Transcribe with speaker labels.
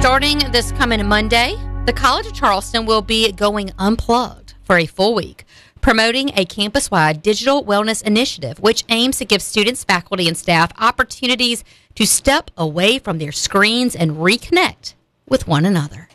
Speaker 1: Starting this coming Monday, the College of Charleston will be going unplugged for a full week, promoting a campus-wide digital wellness initiative, which aims to give students, faculty, and staff opportunities to step away from their screens and reconnect with one another.